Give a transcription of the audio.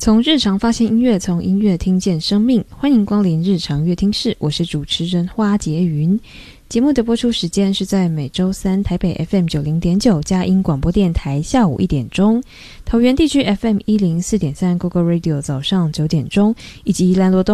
从日常发现音乐，从音乐听见生命。欢迎光临日常乐听室，我是主持人花洁云。节目的播出时间是在每周三台北 FM90.9 佳音广播电台下午1点钟，桃园地区 FM104.3 GoGo Radio 早上9点钟，以及兰罗东